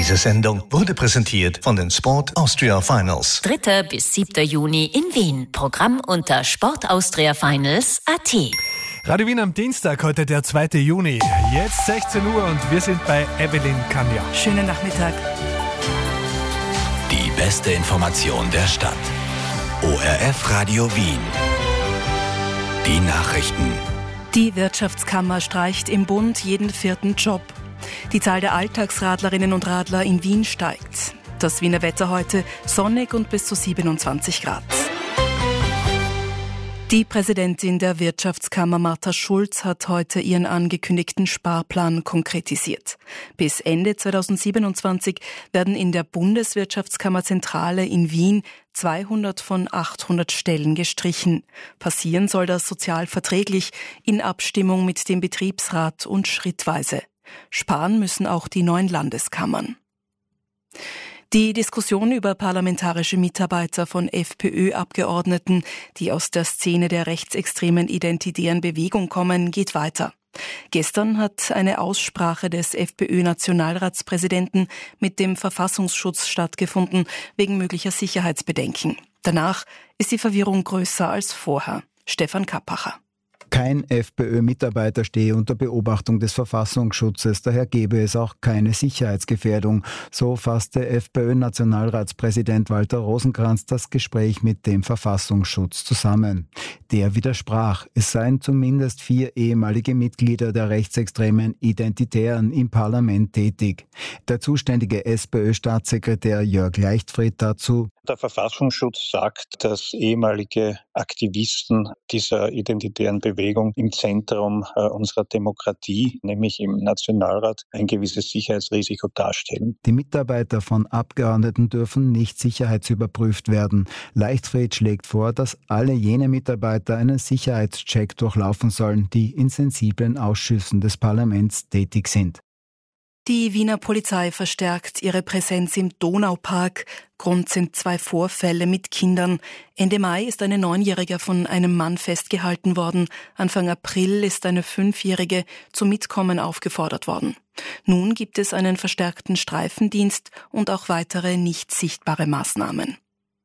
Diese Sendung wurde präsentiert von den Sport Austria Finals. 3. bis 7. Juni in Wien. Programm unter sportaustriafinals.at. Radio Wien am Dienstag, heute der 2. Juni. Jetzt 16 Uhr und wir sind bei Evelyn Kanja. Schönen Nachmittag. Die beste Information der Stadt. ORF Radio Wien. Die Nachrichten. Die Wirtschaftskammer streicht im Bund jeden 4. Job. Die Zahl der Alltagsradlerinnen und Radler in Wien steigt. Das Wiener Wetter heute sonnig und bis zu 27 Grad. Die Präsidentin der Wirtschaftskammer Martha Schulz hat heute ihren angekündigten Sparplan konkretisiert. Bis Ende 2027 werden in der Bundeswirtschaftskammerzentrale in Wien 200 von 800 Stellen gestrichen. Passieren soll das sozial verträglich in Abstimmung mit dem Betriebsrat und schrittweise. Sparen müssen auch die 9 Landeskammern. Die Diskussion über parlamentarische Mitarbeiter von FPÖ-Abgeordneten, die aus der Szene der rechtsextremen identitären Bewegung kommen, geht weiter. Gestern hat eine Aussprache des FPÖ-Nationalratspräsidenten mit dem Verfassungsschutz stattgefunden, wegen möglicher Sicherheitsbedenken. Danach ist die Verwirrung größer als vorher. Stefan Kappacher. Kein FPÖ-Mitarbeiter stehe unter Beobachtung des Verfassungsschutzes, daher gebe es auch keine Sicherheitsgefährdung. So fasste FPÖ-Nationalratspräsident Walter Rosenkranz das Gespräch mit dem Verfassungsschutz zusammen. Der widersprach, es seien zumindest 4 ehemalige Mitglieder der rechtsextremen Identitären im Parlament tätig. Der zuständige SPÖ-Staatssekretär Jörg Leichtfried dazu: Der Verfassungsschutz sagt, dass ehemalige Aktivisten dieser identitären Bewegung im Zentrum unserer Demokratie, nämlich im Nationalrat, ein gewisses Sicherheitsrisiko darstellen. Die Mitarbeiter von Abgeordneten dürfen nicht sicherheitsüberprüft werden. Leichtfried schlägt vor, dass alle jene Mitarbeiter einen Sicherheitscheck durchlaufen sollen, die in sensiblen Ausschüssen des Parlaments tätig sind. Die Wiener Polizei verstärkt ihre Präsenz im Donaupark. Grund sind 2 Vorfälle mit Kindern. Ende Mai ist eine 9-Jährige von einem Mann festgehalten worden. Anfang April ist eine 5-Jährige zum Mitkommen aufgefordert worden. Nun gibt es einen verstärkten Streifendienst und auch weitere nicht sichtbare Maßnahmen.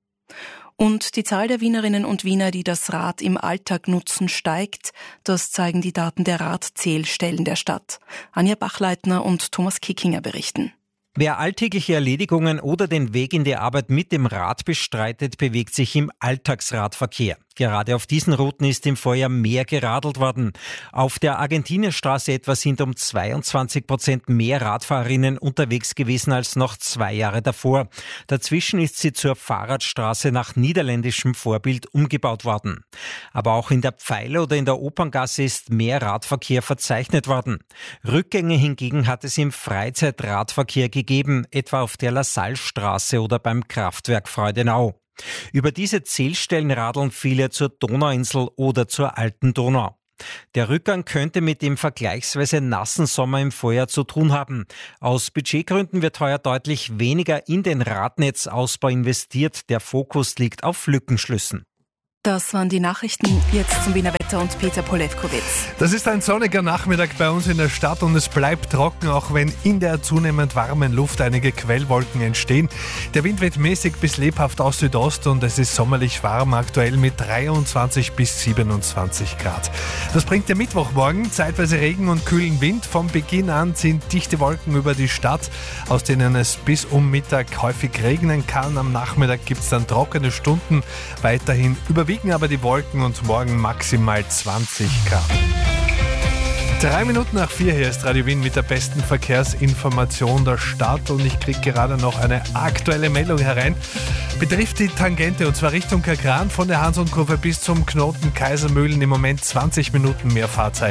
Und die Zahl der Wienerinnen und Wiener, die das Rad im Alltag nutzen, steigt. Das zeigen die Daten der Radzählstellen der Stadt. Anja Bachleitner und Thomas Kickinger berichten. Wer alltägliche Erledigungen oder den Weg in die Arbeit mit dem Rad bestreitet, bewegt sich im Alltagsradverkehr. Gerade auf diesen Routen ist im Vorjahr mehr geradelt worden. Auf der Argentinierstraße etwa sind um 22% mehr Radfahrerinnen unterwegs gewesen als noch 2 Jahre davor. Dazwischen ist sie zur Fahrradstraße nach niederländischem Vorbild umgebaut worden. Aber auch in der Pfeiler oder in der Operngasse ist mehr Radverkehr verzeichnet worden. Rückgänge hingegen hat es im Freizeitradverkehr gegeben, etwa auf der Lassallestraße oder beim Kraftwerk Freudenau. Über diese Zählstellen radeln viele zur Donauinsel oder zur Alten Donau. Der Rückgang könnte mit dem vergleichsweise nassen Sommer im Vorjahr zu tun haben. Aus Budgetgründen wird heuer deutlich weniger in den Radnetzausbau investiert. Der Fokus liegt auf Lückenschlüssen. Das waren die Nachrichten. Jetzt zum Wiener Wetter und Peter Polewkowitz. Das ist ein sonniger Nachmittag bei uns in der Stadt und es bleibt trocken, auch wenn in der zunehmend warmen Luft einige Quellwolken entstehen. Der Wind weht mäßig bis lebhaft aus Südost und es ist sommerlich warm, aktuell mit 23 bis 27 Grad. Das bringt der Mittwochmorgen, zeitweise Regen und kühlen Wind. Vom Beginn an ziehen dichte Wolken über die Stadt, aus denen es bis um Mittag häufig regnen kann. Am Nachmittag gibt es dann trockene Stunden, weiterhin überwiegen aber die Wolken und morgen maximal 20 Grad. 3 Minuten nach 4, hier ist Radio Wien mit der besten Verkehrsinformation der Stadt und ich kriege gerade noch eine aktuelle Meldung herein. Betrifft die Tangente und zwar Richtung Kagran von der Hans-und-Kurve bis zum Knoten Kaisermühlen im Moment 20 Minuten mehr Fahrzeit.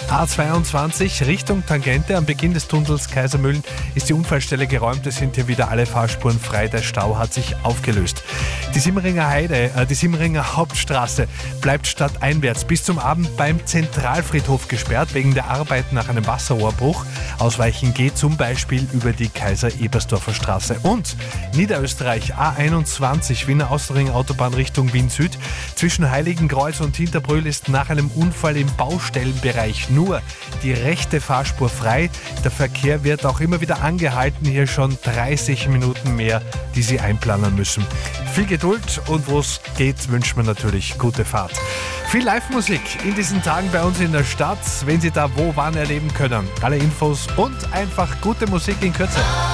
A22 Richtung Tangente am Beginn des Tunnels Kaisermühlen ist die Unfallstelle geräumt, es sind hier wieder alle Fahrspuren frei, der Stau hat sich aufgelöst. Die Simmeringer Hauptstraße bleibt stadteinwärts bis zum Abend beim Zentralfriedhof gesperrt wegen wegen der Arbeit nach einem Wasserrohrbruch. Ausweichen geht zum Beispiel über die Kaiser-Ebersdorfer Straße. Und Niederösterreich A21 Wiener Außerring Autobahn Richtung Wien Süd. Zwischen Heiligenkreuz und Hinterbrühl ist nach einem Unfall im Baustellenbereich nur die rechte Fahrspur frei. Der Verkehr wird auch immer wieder angehalten. Hier schon 30 Minuten mehr, die Sie einplanen müssen. Viel Geduld und wo es geht, wünschen wir natürlich gute Fahrt. Viel Live-Musik in diesen Tagen bei uns in der Stadt, wenn Sie da wo, wann erleben können. Alle Infos und einfach gute Musik in Kürze.